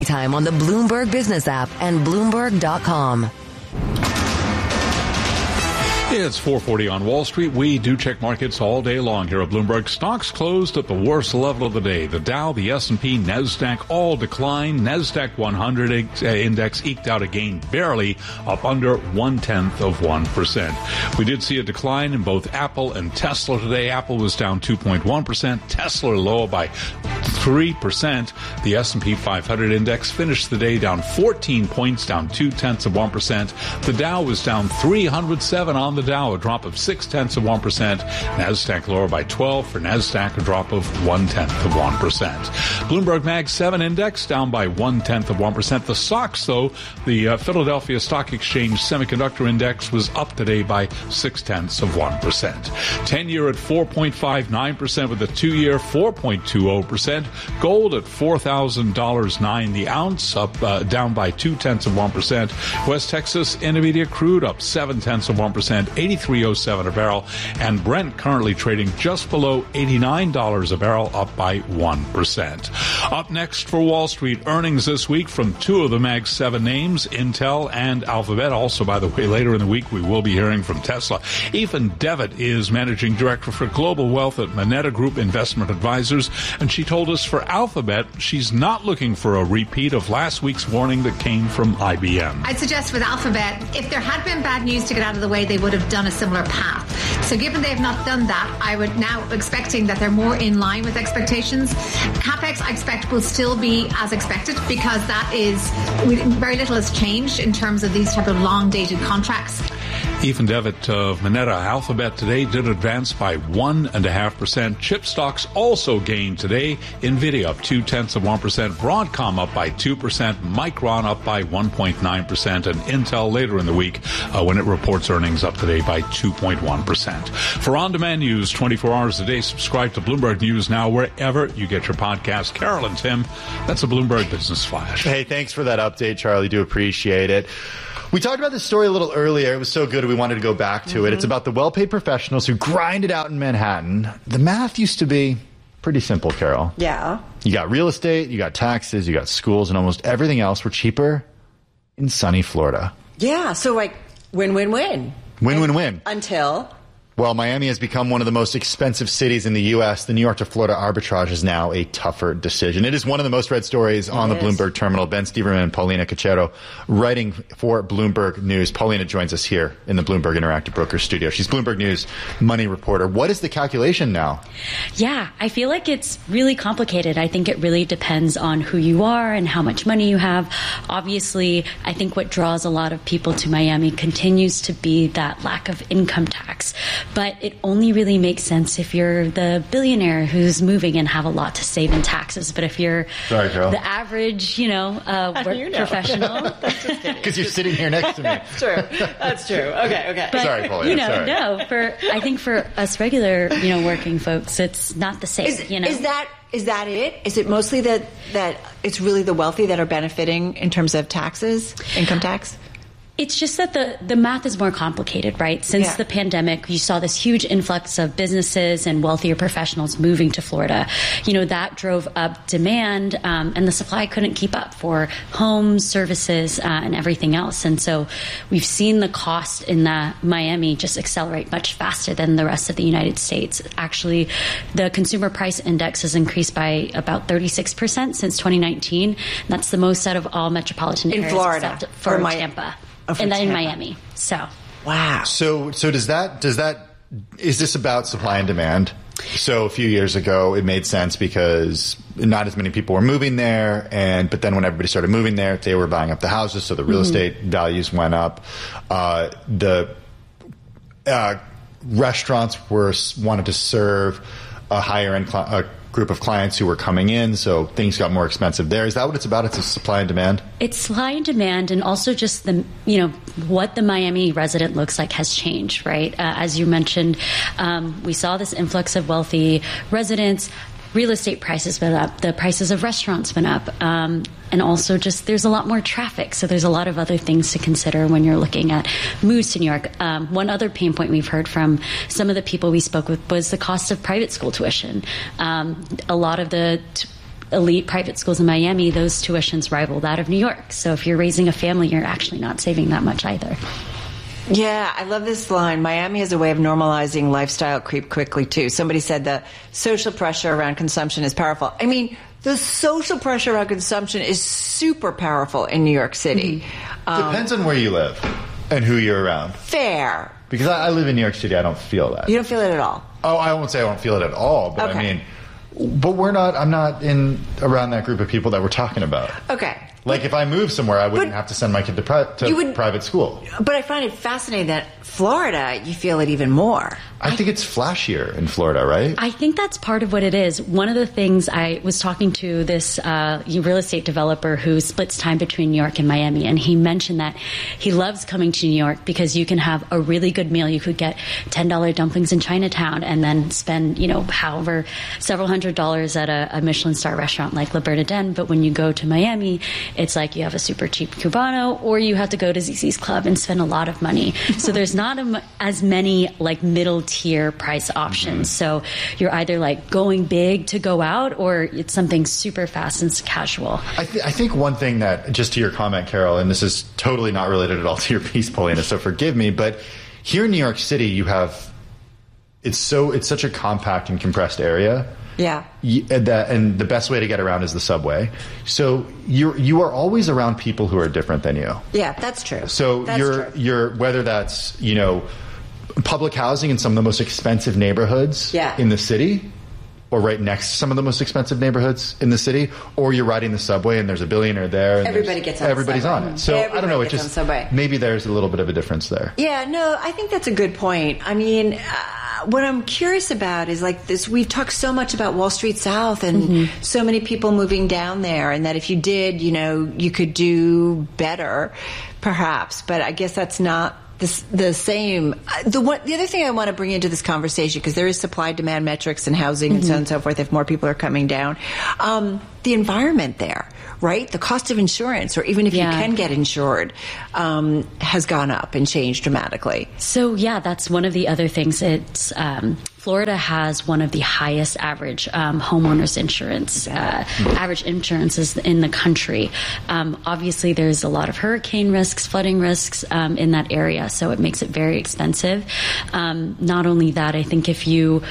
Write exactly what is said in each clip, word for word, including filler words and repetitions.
anytime on the Bloomberg Business app and Bloomberg dot com. It's four forty on Wall Street. We do check markets all day long here at Bloomberg. Stocks closed at the worst level of the day. The Dow, the S and P, NASDAQ all declined. NASDAQ one hundred index eked out a gain barely, up under one-tenth of one percent. We did see a decline in both Apple and Tesla today. Apple was down two point one percent. Tesla lower by three percent. The S and P five hundred index finished the day down fourteen points, down two-tenths of one percent. The Dow was down three hundred seven on the Dow, a drop of six-tenths of one percent. NASDAQ lower by twelve. For NASDAQ, a drop of one-tenth of one percent. Bloomberg Mag seven index down by one-tenth of one percent. The S O X, though, the uh, Philadelphia Stock Exchange Semiconductor Index was up today by six-tenths of one percent. ten-year at four point five nine percent with a two-year four point two zero percent. Gold at four thousand dollars and nine the ounce, up uh, down by two-tenths of one percent. West Texas Intermediate crude up seven-tenths of one percent. eighty-three oh seven a barrel, and Brent currently trading just below eighty-nine dollars a barrel, up by one percent. Up next for Wall Street, earnings this week from two of the Mag seven names, Intel and Alphabet. Also, by the way, later in the week, we will be hearing from Tesla. Ethan Devitt is Managing Director for Global Wealth at Moneta Group Investment Advisors, and she told us for Alphabet, she's not looking for a repeat of last week's warning that came from I B M. I'd suggest with Alphabet, if there had been bad news to get out of the way, they would have done a similar path. So given they've not done that, I would now expecting that they're more in line with expectations. CapEx, I expect, will still be as expected because that is, very little has changed in terms of these type of long-dated contracts. Ethan Devitt of Moneta. Alphabet today did advance by one and a half percent. Chip stocks also gained today. Nvidia up two tenths of one percent. Broadcom up by two percent. Micron up by one point nine percent. And Intel later in the week uh, when it reports earnings up today by two point one percent. For on-demand news twenty-four hours a day, subscribe to Bloomberg News now wherever you get your podcast. Carol and Tim, that's a Bloomberg Business Flash. Hey, thanks for that update, Charlie. Do appreciate it. We talked about this story a little earlier. It was so good we wanted to go back to mm-hmm. it. It's about the well-paid professionals who grind it out in Manhattan. The math used to be pretty simple, Carol. Yeah. You got real estate, you got taxes, you got schools, and almost everything else were cheaper in sunny Florida. Yeah, so like win, win, win. Win, win, win. Until... Well, Miami has become one of the most expensive cities in the U S. The New York to Florida arbitrage is now a tougher decision. It is one of the most read stories it on is. the Bloomberg terminal. Ben Steverman and Paulina Cachero writing for Bloomberg News. Paulina joins us here in the Bloomberg Interactive Brokers studio. She's Bloomberg News money reporter. What is the calculation now? Yeah, I feel like it's really complicated. I think it really depends on who you are and how much money you have. Obviously, I think what draws a lot of people to Miami continues to be that lack of income tax. But it only really makes sense if you're the billionaire who's moving and have a lot to save in taxes. But if you're Sorry, the average, you know, uh, work you know? professional. Because you're sitting here next to me. That's true. That's true. Okay, okay. But, Sorry, Paulina. You know, Sorry. no, for, I think for us regular, you know, working folks, it's not the same, Is, you know. is that is that it? Is it mostly that, that it's really the wealthy that are benefiting in terms of taxes, income tax? It's just that the, the math is more complicated, right? Since yeah. the pandemic, you saw this huge influx of businesses and wealthier professionals moving to Florida. You know, that drove up demand, um, and the supply couldn't keep up for homes, services, uh, and everything else. And so we've seen the cost in the Miami just accelerate much faster than the rest of the United States. Actually, the consumer price index has increased by about thirty-six percent since twenty nineteen. That's the most out of all metropolitan in areas Florida except for my- Tampa. Oh, and then in Tampa. Miami. So, wow. So, so does that, does that, is this about supply and demand? So a few years ago, it made sense because not as many people were moving there. And, but then when everybody started moving there, they were buying up the houses. So the real mm-hmm. estate values went up. Uh, the, uh, restaurants were, wanted to serve a higher end cl- uh, group of clients who were coming in, so things got more expensive there. Is that what it's about? It's a supply and demand? It's supply and demand, and also just the, you know, what the Miami resident looks like has changed, right? Uh, as you mentioned, um, we saw this influx of wealthy residents. Real estate prices went up. The prices of restaurants went up. Um, and also just there's a lot more traffic. So there's a lot of other things to consider when you're looking at moves to New York. Um, one other pain point we've heard from some of the people we spoke with was the cost of private school tuition. Um, a lot of the t- elite private schools in Miami, those tuitions rival that of New York. So if you're raising a family, you're actually not saving that much either. Yeah, I love this line. Miami has a way of normalizing lifestyle creep quickly, too. Somebody said the social pressure around consumption is powerful. I mean, the social pressure around consumption is super powerful in New York City. Mm-hmm. Um, Depends on where you live and who you're around. Fair. Because I, I live in New York City, I don't feel that. You don't feel it at all? Oh, I won't say I don't feel it at all, but okay. I mean... But we're not, I'm not in around that group of people that we're talking about. Okay. Like, if I moved somewhere, I wouldn't but have to send my kid to, pri- to would, private school. But I find it fascinating that Florida, you feel it even more. I think it's flashier in Florida, right? I think that's part of what it is. One of the things, I was talking to this uh, real estate developer who splits time between New York and Miami, and he mentioned that he loves coming to New York because you can have a really good meal. You could get ten dollar dumplings in Chinatown and then spend, you know, however, several hundred dollars at a, a Michelin star restaurant like La Bernardin. But when you go to Miami, it's like you have a super cheap Cubano, or you have to go to Z Z's Club and spend a lot of money. So there's not a, as many like middle tier price options. Mm-hmm. So you're either like going big to go out, or it's something super fast and casual. I, th- I think one thing that, just to your comment, Carol, and this is totally not related at all to your piece, Paulina, so forgive me, but here in New York City, you have, it's so, it's such a compact and compressed area. Yeah. You, and, that, and the best way to get around is the subway. So you're, you are always around people who are different than you. Yeah, that's true. So that's you're, true. you're, whether that's, you know, public housing in some of the most expensive neighborhoods yeah. in the city, or right next to some of the most expensive neighborhoods in the city, or you're riding the subway and there's a billionaire there. And everybody gets on everybody's the on it. So everybody I don't know. It gets just on subway. Maybe there's a little bit of a difference there. Yeah, no, I think that's a good point. I mean, uh, what I'm curious about is like this. We've talked so much about Wall Street South and mm-hmm. so many people moving down there, and that if you did, you know, you could do better, perhaps. But I guess that's not The, the same. The one, the other thing I want to bring into this conversation, because there is supply-demand metrics in housing mm-hmm. and so on and so forth, if more people are coming down, um, the environment there, right? The cost of insurance, or even if yeah. you can get insured, um, has gone up and changed dramatically. So, yeah, that's one of the other things. It's um, Florida has one of the highest average um, homeowners insurance, uh, average insurances in the country. Um, obviously, there's a lot of hurricane risks, flooding risks um, in that area, so it makes it very expensive. Um, not only that, I think if you,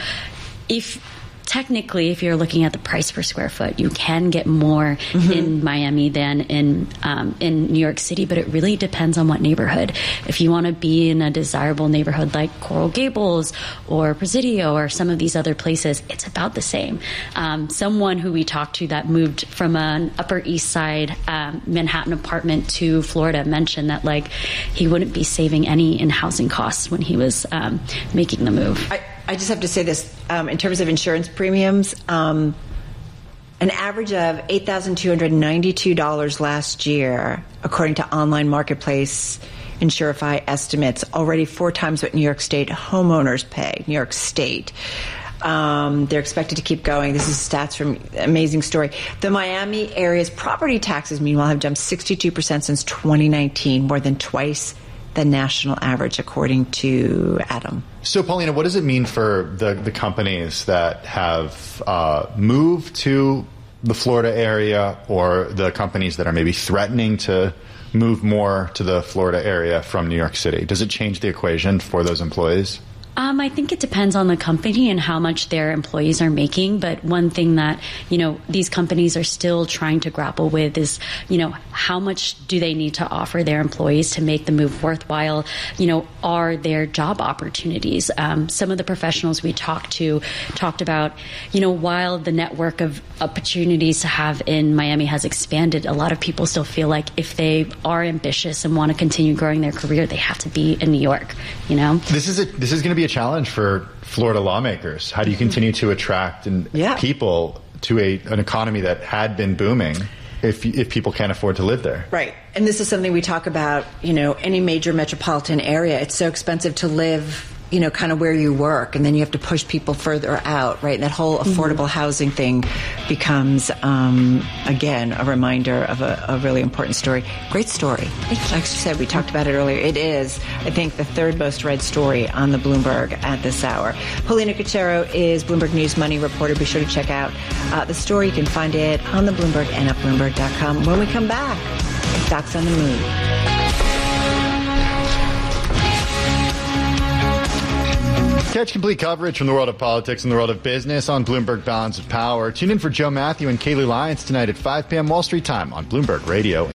if technically, if you're looking at the price per square foot, you can get more mm-hmm. in Miami than in um, in New York City, but it really depends on what neighborhood. If you want to be in a desirable neighborhood like Coral Gables or Presidio or some of these other places, it's about the same. Um, someone who we talked to that moved from an Upper East Side um, Manhattan apartment to Florida mentioned that like he wouldn't be saving any in housing costs when he was um, making the move. I- I just have to say this, um, in terms of insurance premiums, um, an average of eight thousand two hundred ninety-two dollars last year, according to online marketplace Insurify estimates, already four times what New York State homeowners pay, New York State. Um, they're expected to keep going. This is stats from Amazing Story. The Miami area's property taxes, meanwhile, have jumped sixty-two percent since twenty nineteen, more than twice the national average, according to Adam. So, Paulina, what does it mean for the, the companies that have uh, moved to the Florida area, or the companies that are maybe threatening to move more to the Florida area from New York City? Does it change the equation for those employees? Um, I think it depends on the company and how much their employees are making. But one thing that, you know, these companies are still trying to grapple with is, you know, how much do they need to offer their employees to make the move worthwhile? You know, are there job opportunities? Um, some of the professionals we talked to talked about, you know, while the network of opportunities to have in Miami has expanded, a lot of people still feel like if they are ambitious and want to continue growing their career, they have to be in New York, you know? This is a, this is going to be a challenge for Florida lawmakers. How do you continue to attract and yeah. people to a an economy that had been booming if if people can't afford to live there? Right. And this is something we talk about, you know, any major metropolitan area. It's so expensive to live you know, kind of where you work, and then you have to push people further out, right? And that whole affordable mm-hmm. housing thing becomes, um, again, a reminder of a, a really important story. Great story. Like you said, we talked about it earlier. It is, I think, the third most read story on the Bloomberg at this hour. Paulina Cachero is Bloomberg News Money reporter. Be sure to check out uh, the story. You can find it on the Bloomberg and at Bloomberg dot com. When we come back, Facts on the Moon. Catch complete coverage from the world of politics and the world of business on Bloomberg Balance of Power. Tune in for Joe Matthew and Kaylee Lyons tonight at five p.m. Wall Street time on Bloomberg Radio.